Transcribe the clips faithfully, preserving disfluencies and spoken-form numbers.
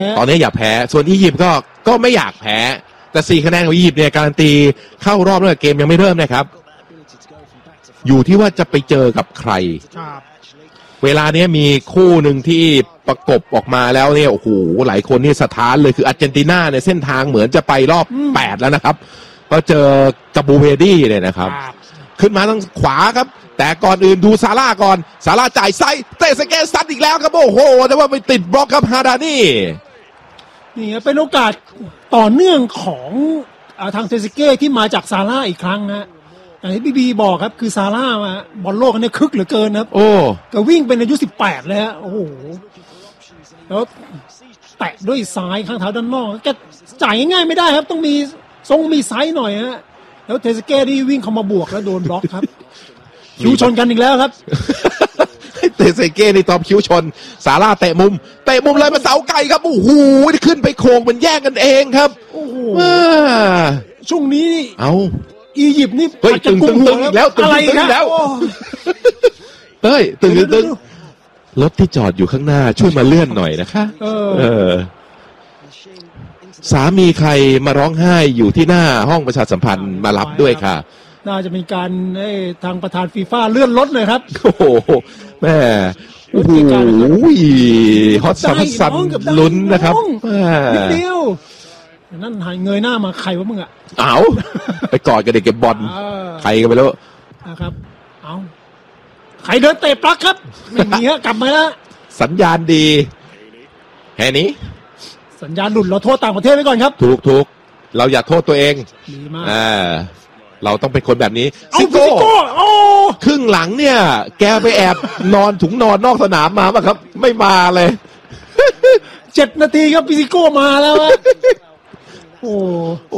ตอนนี้อย่าแพ้ส่วนอียิปต์ก็ก็ไม่อยากแพ้แต่สี่คะแนนของอียิปต์เนี่ยการันตีเข้ารอบแล้วเกมยังไม่เริ่มนะครับอยู่ที่ว่าจะไปเจอกับใครเวลาเนี้ยมีคู่หนึ่งที่ประกบออกมาแล้วเนี่ยโอ้โหหลายคนนี่สะท้านเลยคืออาร์เจนตินาเนี่ยเส้นทางเหมือนจะไปรอบแปดแล้วนะครับก็เจอกาบูเวดี้เนี่ยนะครับขึ้นมาทางขวาครับแต่ก่อนอื่นดูซาร่าก่อนซาร่าจ่ายไซเตะสเกตซัดอีกแล้วครับโอ้โหแต่ว่าไปติดบล็อกครับฮาดานี่นี่เป็นโอกาสต่อเนื่องของทางเทสเก้ที่มาจากซาร่าอีกครั้งนะอย่างที่บีบีบอกครับคือซาร่ามาบอลโลกเนี่ยคึกเหลือเกินครับโอ้ก็วิ่งเป็นอายุสิบแปดเลยฮะโอ้โหแล้วแตะด้วยซ้ายข้างเท้าด้านนอกแกจ่ายง่ายๆไม่ได้ครับต้องมีทรงมีไซส์หน่อยฮะแล้วเทสเก้ที่วิ่งเข้ามาบวกแล้วโดนบล็อกครับคิวชนกันอีกแล้วครับเตะเซเก้ในตอมคิวชนซาร่าเตะมุมเตะมุมเลยมาเสาไก่ครับโอ้โหขึ้นไปโค้งมันแย่งกันเองครับโอ้โหช่วงนี้เอาอียิปต์นี่ตึงตึงตึงอีกแล้วตึงตึงอีกแล้วเฮ้ยตึงตึงรถที่จอดอยู่ข้างหน้าช่วยมาเลื่อนหน่อยนะคะเออสามีใครมาร้องไห้อยู่ที่หน้าห้องประชาสัมพันธ์มารับด้วยค่ะน่าจะเป็นการทางประธานฟีฟ่าเลื่อนรถเลยครับโอ้โหแม่โอ้โหฮอตซัมซันลุ้นนะครับนิดเดียวนั่นหายเงยหน้ามาใครวะมึงอ่ะเอาไปกอดกันเด็กเก็บบอลใครกันไปแล้วนะครับเอาใครเดินเตะปลั๊กครับไม่มีฮะกลับมาแล้วสัญญาณดีแค่นี้สัญญาณหลุดเราโทษต่างประเทศไว้ก่อนครับถูกถูกเราอย่าโทษตัวเองดีมากอ่าเราต้องเป็นคนแบบนี้ซิโก้ครึ่งหลังเนี่ยแกไปแอบนอนถุงนอนนอกสนามมาป่ะครับไม่มาเลยเจ็ดนาทีครับซิโก้มาแล้วโอ้โอ้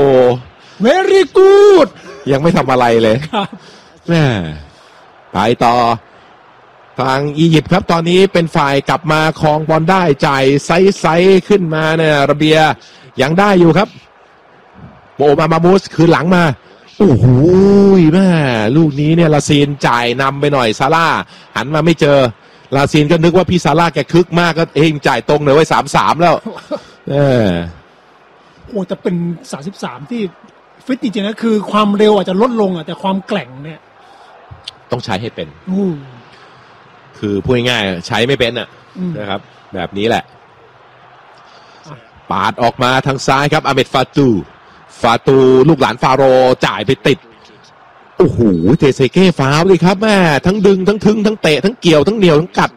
very good ยังไม่ทำอะไรเลยครับแม่ไปต่อทางอียิปต์ครับตอนนี้เป็นฝ่ายกลับมาครองบอลได้จ่ายไซส์ไซส์ขึ้นมาเนี่ยระเบียยังได้อยู่ครับโบมามามูสคืนหลังมาโอ้โหแม่ลูกนี้เนี่ยลาซีนจ่ายนำไปหน่อยซาร่าหันมาไม่เจอลาซีนก็นึกว่าพี่ซาร่าแกคึกมากก็เองจ่ายตรงเลยไว้สามสามแล้วเออโอ้แต่เป็นสามสิบสามที่ฟิตจริงๆนะคือความเร็วอาจจะลดลงอ่ะแต่ความแกร่งเนี่ยต้องใช้ให้เป็นคือพูดง่ายๆใช้ไม่เป็นอ่ะนะครับแบบนี้แหละปาดออกมาทางซ้ายครับอาเมดฟาตูฟาตูลูกหลานฟาโรจ่ายไปติดโอ้โหเทเซเก้ฟาวเลยครับแม่ทั้งดึงทั้งทึงทั้งเตะทั้งเกี่ยวทั้งเหนียวทั้งกัด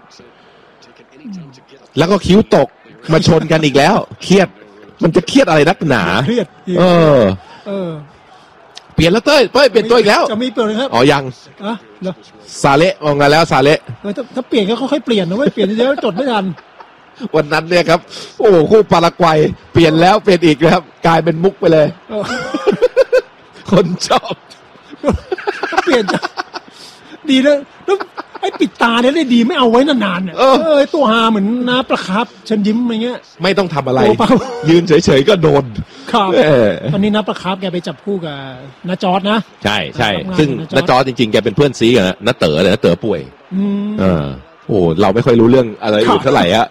แล้วก็คิ้วตกมาชนกันอีกแล้วเครียดมันจะเครียดอะไรนักหนาเครียดเออเออเปลี่ยนแล้วเต้ยเต้ยเปลี่ยนตัวอีกแล้วจะมีเปลี่ยนครับอ๋อยังอ่ะซาเละมองกันแล้วซาเละถ้าถ้าเปลี่ยนก็ค่อยๆเปลี่ยนนะไม่เปลี่ยนเยอะจดไม่ทันวันนั้นเนี่ยครับโอ้คู่ปารากวัยเปลี่ยนแล้วเปลี่ยนอีกครับกลายเป็นมุกไปเลยคนชอบเปลี่ยนจะดีแล้วแล้วไอ้ปิดตาเนี่ยได้ดีไม่เอาไว้นานๆเนี่ยเออตัวฮาเหมือนน้าประครับเชิญยิ้มอะไรเงี้ยไม่ต้องทำอะไรยืนเฉยๆก็โดนครับตอนนี้น้าประครับแกไปจับคู่กับน้าจอร์ดนะใช่ใช่ซึ่งน้าจอร์ดจริงๆแกเป็นเพื่อนซีกับน้าเต๋อเลยน้าเต๋อป่วยเออโอ้เราไม่ค่อยรู้เรื่องอะไรอยู่เท่าไหร่อะ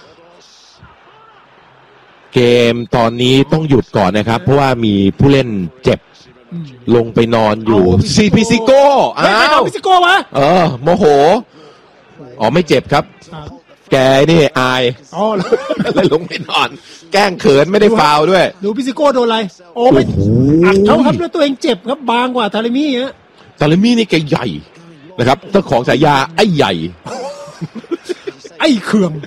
เกมตอนนี้ต้องหยุดก่อนนะครับเพราะว่ามีผู้เล่นเจ็บลงไปนอนอยู่ซีพิซิโก้อ้าวพิซิโก้วะเออโมโหอ๋อไม่เจ็บครับแกนี่อายอ๋อเลยลงไปนอนแกล้งเขินไม่ได้ฟาวด้วยดูพิซิโก้โดนอะไรโอ้ไม่อัดเขาครับแล้วตัวเองเจ็บครับบางกว่าทาริมี่ฮะทาริมี่นี่แกใหญ่นะครับเจ้าของฉายาไอ้ใหญ่ไอ้เขื่อง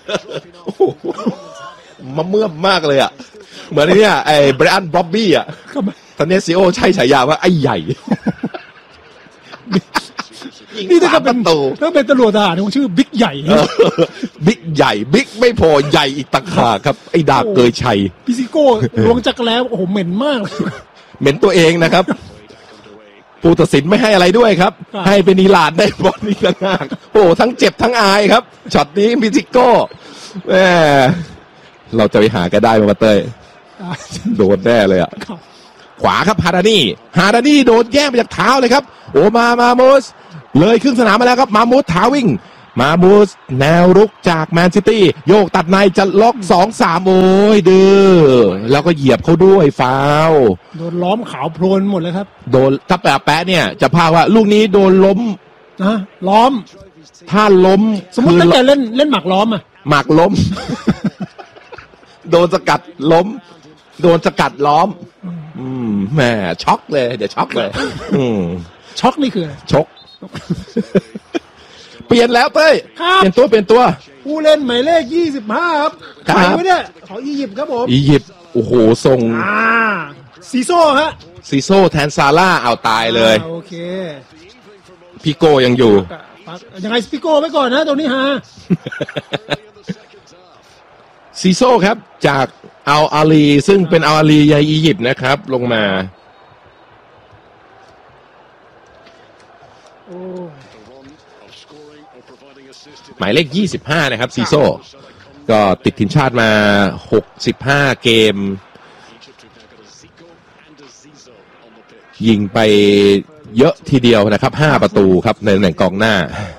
มาเมื่อมมากเลยอ่ะเหมือนเนี่ยไอ้ไบรอันบ๊อบบี้อ่ะตอนนี้ซีโอใช่ฉายาว่าไอ้ใหญ่นี่ถ้าเป็นโตถ้าเป็นตำรวจทหารของชื่อบิ๊กใหญ่บิ๊กใหญ่บิ๊กไม่พอใหญ่อีกต่างหากครับไอ้ดาบเกยชัยพิซิโก้ลวงจักรแล้วโอ้โหเหม็นมากเหม็นตัวเองนะครับผู้ตัดสินไม่ให้อะไรด้วยครับให้เป็นอีหลาดได้บอลนี่ต่างหากโอ้ทั้งเจ็บทั้งอายครับช็อตนี้พิซิโก้แหมเราจะไปหากันได้มาเตยโดนแน่เลยอ่ะขวาครับฮาดานี่ฮาดานี่โดนแย่งไปจากเท้าเลยครับโอมามามูสเลยครึ่งสนามมาแล้วครับมามูสถาวิ่งมาบูสแนวรุกจากแมนซิตี้โยกตัดในจะล็อก สองสาม โอ้ยดื้อแล้วก็เหยียบเขาด้วยฟาวล์โดนล้อมขาวโพลนหมดเลยครับโดนถ้าแปะแปะเนี่ยจะพาว่าลูกนี้โดนล้มนะล้อมถ้าล้มสมมติตั้งแต่เล่นเล่นหมากล้อมอ่ะหมากล้ม โดนสกัดล้มโดนสกัดล้อมอืมแหมช็อกเลยเดี๋ยวช็อกเลยอืมช็อกนี่คืออะไรช็อกเปลี่ยนแล้วเต้ยเปลี่ยนตัวเปลี่ยนตัวผู้เล่นหมายเลขยี่สิบห้าครับใครวะเนี่ยของอียิปต์ครับผมอียิปต์โอ้โหส่งอ่าซีโซ่ฮะซีโซ่แทนซาร่าเอาตายเลยโอเคพี่โกยังอยู่ยังไงพี่โก้ไว้ก่อนนะตรงนี้ฮะซีโซ่ครับจากอัลอาลีซึ่งเป็นอัลอาลีในอียิปต์นะครับลงมาหมายเลขยี่สิบห้านะครับซีโซ่ก็ติดทีมชาติมาหกสิบห้าเกมยิงไปเยอะทีเดียวนะครับห้าประตูครับในตำแหน่งกองหน้า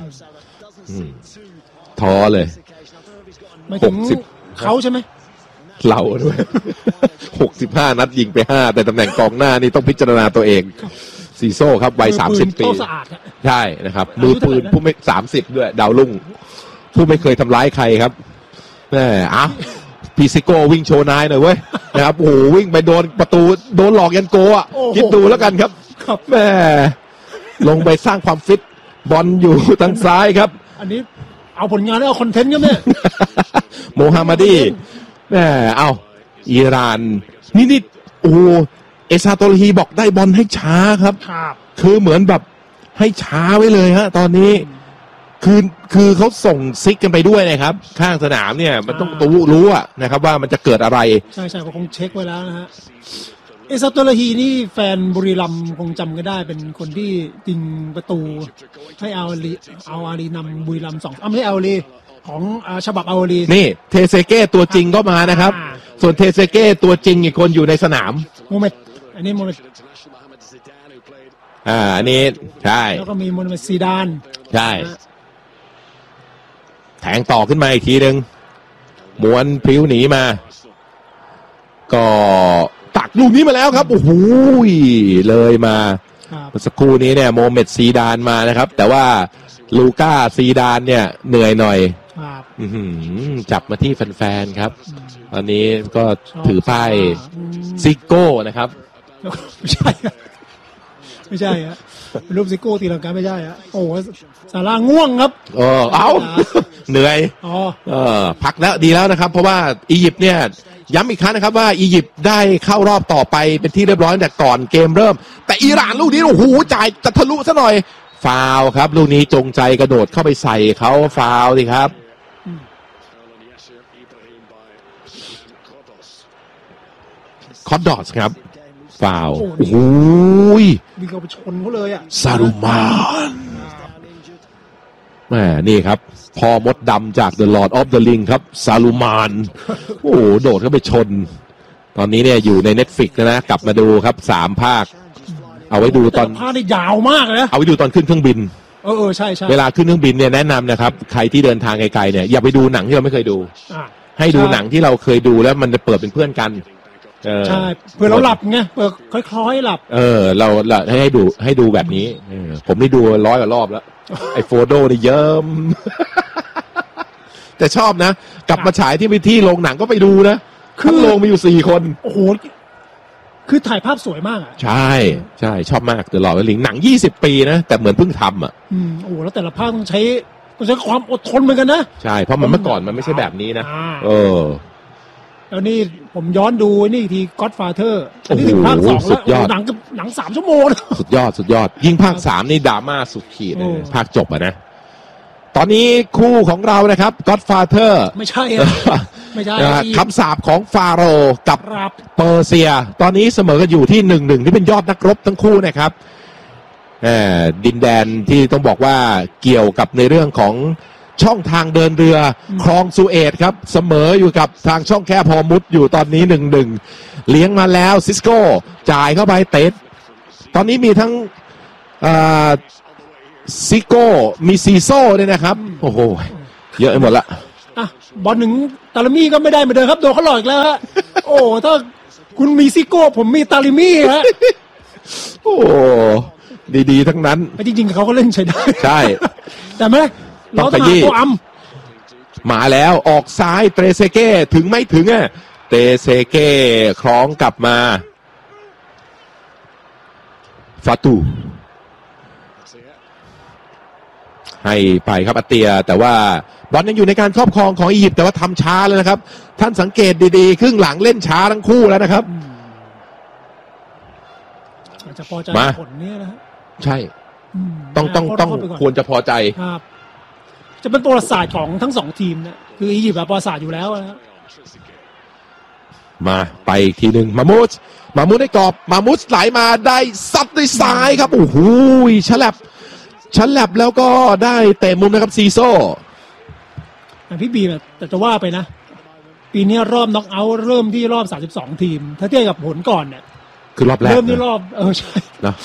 ท้อเลยหกสิบเขาใช่ไหมเราด้วยหกสิบห้านัดยิงไปห้าแต่ตำแหน่งกองหน้านี่ต้องพิจารณาตัวเองซีโซ่ครับวัยสามสิบปีใช่นะครับมือปืนผู้ไม่สามสิบด้วยดาวรุ่งผู้ไม่เคยทำร้ายใครครับแม่อ้าวพีซิโก้วิ่งโชว์นายหน่อยเว้ยนะครับโอ้โหวิ่งไปโดนประตูโดนหลอกยันโกอ่ะคิดดูแล้วกันครับแม่ลงไปสร้างความฟิตบอลอยู่ทางซ้ายครับอันนี้เอาผลงานแล้วเอาคอนเทนต์กันเนี่ยโมฮัมหมัดีแม่เอาอิหร่านนี่นี่โอ้เอซาโตลฮีบอกได้บอลให้ช้าครับคือเหมือนแบบให้ช้าไว้เลยฮะตอนนี้คือคือเขาส่งซิกกันไปด้วยนะครับข้างสนามเนี่ยมันต้องตู้รู้อะนะครับว่ามันจะเกิดอะไรใช่ใช่เขาคงเช็คไว้แล้วนะฮะเอซาโตลฮีนี่แฟนบุรีรัมย์คงจำกันได้เป็นคนที่ยิงประตูให้เอาอาลีเอาอาลีนำบุรีรัมย์สองอ้าวไม่ใช่เอาอาลีของฉบับเอาอาลีนี่เทเซเก้ตัวจริงก็มานะครับส่วนเทเซเก้ตัวจริงอีกคนอยู่ในสนามโมเมดอันนี้โมเมดอ่าอันนี้ใช่แล้วก็มีโมเมดซีดานใช่แทงต่อขึ้นมาอีกทีนึงม้วนพลิ้วหนีมาก็ตักลูกนี้มาแล้วครับโอ้โหเลยมาเมื่อสักครู่นี้เนี่ยโมเมดซีดานมานะครับแต่ว่าลูก้าซีดานเนี่ยเหนื่อยหน่อยจับมาที่แฟนๆครับตอนนี้ก็ถือป้ายซิโก้นะครับไม่ใช่ไม่ใช่ฮะรูปซิโก้ตีลังกาไม่ใช่ฮะโอ้ซาร่าง่วงครับเออเอาเหนื่อยอ๋อเออพักแล้วดีแล้วนะครับเพราะว่าอียิปต์เนี่ยย้ำอีกครั้งนะครับว่าอียิปต์ได้เข้ารอบต่อไปเป็นที่เรียบร้อยตั้งแต่ก่อนเกมเริ่มแต่อิหร่านลูกนี้โอ้โหจ่ายจะทะลุซะหน่อยฟาวล์ครับลูกนี้จงใจกระโดดเข้าไปใส่เขาฟาวล์ดิครับคอดดอสครับฟาวล์โอ้โหวิ่งเข้าไปชนเขาเลยอ่ะซารุมานแหมนี่ครับพอมดดำจาก The Lord of the Ring ครับซารุมานโอ้โหโดดเข้าไปชนตอนนี้เนี่ยอยู่ใน Netflix นะกลับมาดูครับสามภาคเอาไว้ดูตอนภาคนี่ยาวมากเลยนะเอาไว้ดูตอนขึ้นเครื่องบินเออใช่ใช่เวลาขึ้นเครื่องบินเนี่ยแนะนำนะครับใครที่เดินทางไกลๆเนี่ยอย่าไปดูหนังที่เราไม่เคยดูให้ดูหนังที่เราเคยดูแล้วมันจะเปิดเป็นเพื่อนกันใช่เพื่อเราหลับไงเปิดคล้อยๆหลับเออเราเราให้ดูให้ดูแบบนี้ผมได้ดูร้อยกว่ารอบแล้วไอ้โฟโต้นี่เยิ้มแต่ชอบนะกลับมาฉายที่ไปที่โรงหนังก็ไปดูนะทั้งโรงมีอยู่สี่คนโอ้โหคือถ่ายภาพสวยมากอ่ะใช่ใช่ชอบมากตลอดเลยหนังยี่สิบปีนะแต่เหมือนเพิ่งทำอ่ะอืมโอ้แล้วแต่ละภาคต้องใช้ต้องใช้ความอดทนเหมือนกันนะใช่เพราะมันเมื่อก่อนมันไม่ใช่แบบนี้นะเออแล้วนี่ผมย้อนดูนี่ที Godfather อันนี้ถึงภาคสองแล้วหนังกับหนังสามชั่วโมงสุดยอดสุดยอดยิ่งภาคสามนี่ดราม่าสุดขีดภาคจบอ่ะนะตอนนี้คู่ของเรานะครับ Godfather ไม่ใช่ไม่ใช่คำสาปของฟาโรห์กับเปอร์เซียตอนนี้เสมอกันอยู่ที่หนึ่งหนึ่งที่เป็นยอดนักรบทั้งคู่นะครับดินแดนที่ต้องบอกว่าเกี่ยวกับในเรื่องของช่องทางเดินเรือคลองสุเอตครับเสมออยู่กับทางช่องแคบฮอร์มุดอยู่ตอนนี้หนึ่งหนึ่งเลี้ยงมาแล้วซิสโก้จ่ายเข้าไปเตะตอนนี้มีทั้งซิโก้มีซีโซ่ด้วยนะครับโอ้โหเยอะไปหมดละอ่ะบอลหนึ่งตาลามี่ก็ไม่ได้เหมือนเดิมครับโดนเขาหลอกอีกแล้วฮะโอ้ถ้าคุณมีซิโก้ผมมีตาลิมี่ฮะโอ้ดีๆทั้งนั้นจริงๆเขาก็เล่นใช้ได้ใช่แต่ไหมเราต้องหาตัวอัมมาแล้วออกซ้ายเตรเซเก้ถึงไม่ถึงอ่ะเตรเซเก้คล้องกลับมาฟาตูให้ไปครับอาเตียแต่ว่าบอลยังอยู่ในการครอบครองของอียิปต์แต่ว่าทำช้าเลยนะครับท่านสังเกตดีๆครึ่งหลังเล่นช้าทั้งคู่แล้วนะครับจะพอใจผลนี้นะใช่ต้องต้องต้องควรจะพอใจครับจะเป็นประวัติศาสตร์ของทั้งสองทีมนะคืออียิปต์ประวัติศาสตร์อยู่แล้วนะมาไปอีกทีหนึ่งมามูสมามูสได้กรอบมามูสไหลมาได้ซัดด้วยซ้ายครับโอ้โหฉลับฉลับแล้วก็ได้เตะมุมนะครับซีโซ่พี่บีแต่จะว่าไปนะปีนี้รอบน็อกเอาท์เริ่มที่รอบสามสิบสองทีมถ้าเทียบกับผลก่อนเนี่ยคือรอบแรกเริ่มที่รอบเออใช่นะ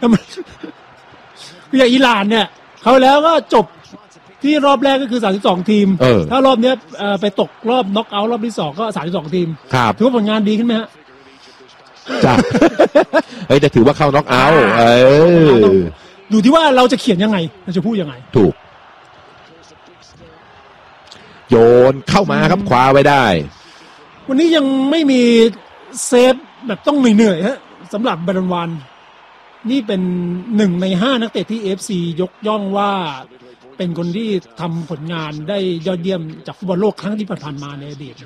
คืออย่างอิหร่านเนี่ยเขาแล้วก็จบที่รอบแรกก็คือสามสิบสองทีมถ้ารอบเนี้ยไปตกรอบน็อกเอาท์รอบที่สองก็สามสิบสองทีมถือว่าผลงานดีขึ้นไหมฮะจ้าเฮ้ยแต่ถือว่าเข้าน็อกเอาท์เออดูที่ว่าเราจะเขียนยังไงเราจะพูดยังไงถูกโยนเข้ามาครับคว้าไว้ได้วันนี้ยังไม่มีเซฟแบบต้องเหนื่อยๆฮะสำหรับบรอนวันนี่เป็นหนึ่งในห้านักเตะที่ เอฟ ซี ยกย่องว่าเป็นคนที่ทำผลงานได้ยอดเยี่ยมจากฟุตบอลโลกครั้งที่ผ่านมาในอดีต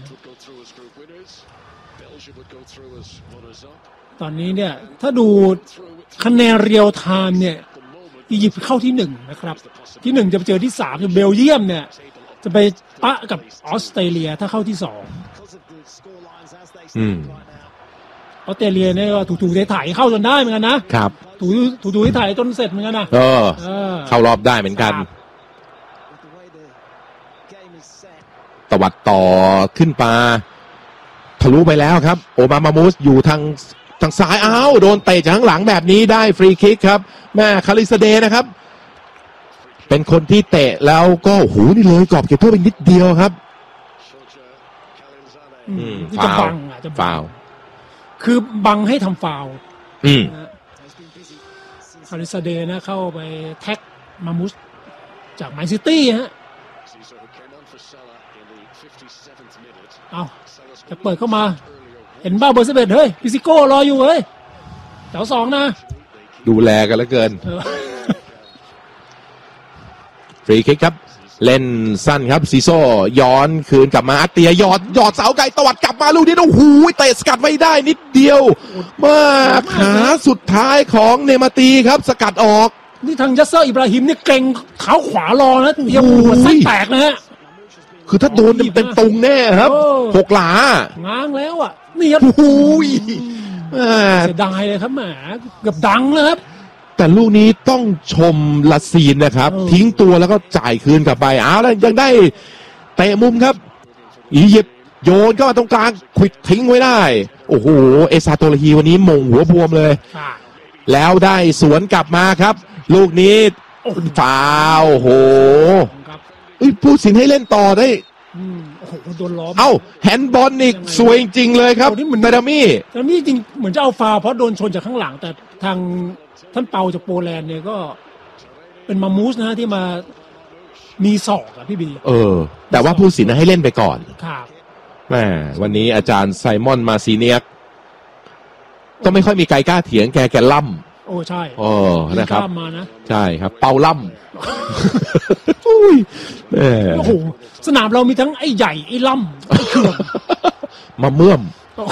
ตอนนี้เนี่ยถ้าดูคะแนนเรียลไทม์เนี่ยอียิปต์เข้าที่หนึ่งนะครับที่หนึ่งจะไปเจอที่สามคือเบลเยียมเนี่ยจะไปปะกับออสเตรเลียถ้าเข้าที่สองอืมออสเตรเลียเนี่ยก็ถูๆถ่ายเข้าจนได้เหมือนกันนะครับถูถูๆถ่ายจนเสร็จเหมือนกันนะเออเข้ารอบได้เหมือนกันตวัดต่อขึ้นมาทะลุไปแล้วครับโอบามามูสอยู่ทางทางซ้ายอ้าวโดนเตะจากข้างหลังแบบนี้ได้ฟรีคิกครับแม่คาริสเดนะครับเป็นคนที่เตะแล้วก็โหนี่เลยกรอบเขตโทษไปนิดเดียวครับอืมจะบังอ่ะจะฟาวคือบังให้ทำฟาวอืมคาริสเดนะเข้าไปแท็กมามุสจากแมนซิตี้ฮะเอาจะเปิดเข้ามาเห็นบ้าเบอร์สิบเอ็ดเฮ้ยพิซิโก้รออยู่เฮ้ยแถวสองนะดูแลกันเหลือเกินฟรีคิกครับเล่นสั้นครับซีโซ่ย้อนคืนกลับมาอาเตียยอดยอดเสาไกลตวัดกลับมาลูกนี้โอ้โหเตะสกัดไม่ได้นิดเดียวมาขาสุดท้ายของเนมาตีครับสกัดออกนี่ทางยัสเซอร์อิบราฮิมนี่เกรงเท้าขวารอนะเดียวหัวไส้แตกนะฮะคือถ้าโดนเต็มตรงแน่ครับหกหลาง้างแล้วอ่ะนี่ครับโอ้ยเสียดายเลยครับแหมเกือบดังนะครับแต่ลูกนี้ต้องชมลาซีนนะครับทิ้งตัวแล้วก็จ่ายคืนกลับไปอ้าวแล้วยังได้เตะมุมครับอียิปต์โยนเข้ามาตรงกลางควิดทิ้งไว้ได้โอ้โหเอซาโตลฮีวันนี้มงหัวบวมเลยแล้วได้สวนกลับมาครับลูกนี้ฟาวโอ้โหผู้สินให้เล่นต่อได้โอ้โหโดนล้อมเอ้าแฮนด์บอลนี่สวยจริงเลยครับเบดามี่เบดามี่จริงเหมือนจะเอาฟาวเพราะโดนชนจากข้างหลังแต่ทางท่านเปาจากโปแลนด์เนี่ยก็เป็นมามูสนะฮะที่มามีศอกอะพี่บีเออแต่ว่าผู้สินให้เล่นไปก่อนครับแหมวันนี้อาจารย์ไซมอนมาซีเนียกก็ไม่ค่อยมีใครกล้าเถียงแกแกล่ำโอ้ใช่โอ้นะครับมานะใช่ครับเปาล่ำโอ้โหสนามเรามีทั้งไอ้ใหญ่ไอ้ล่ำไอ้เขื่อนมาเมื่อม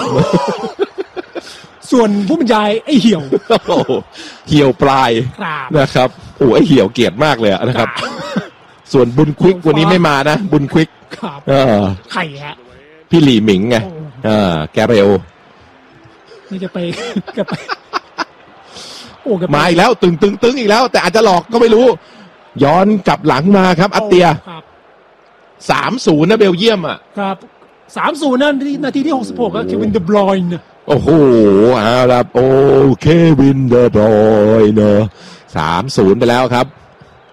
ส่วนผู้บรรยายไอ้เหี่ยวเหี่ยวปลายนะครับโอ้ไอ้เหี่ยวเกลียดมากเลยนะครับส่วนบุญควิกวันนี้ไม่มานะบุญควิกเออไข่ฮะพี่หลี่หมิงไงเออแกเร็วนี่จะไปจะไปโอ้มาอีกแล้วตึงตึงตึงอีกแล้วแต่อาจจะหลอกก็ไม่รู้ย้อนกลับหลังมาครับอัตเตียสามศูนย์นะเบลเยียมอ่ะครับสามศูนย์นั่นนาทีที่หกสิบหกอะเควินเดบรอยน์โอ้โหเอาละโอเควินเดอร์บอยเนอะสามศูนย์ไปแล้วครับ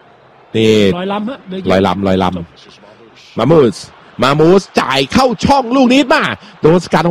นี่ลอยล้ำฮะลอยลำลอยลำมามูสมามูสจ่ายเข้าช่องลูกนี้มาโดนสกัด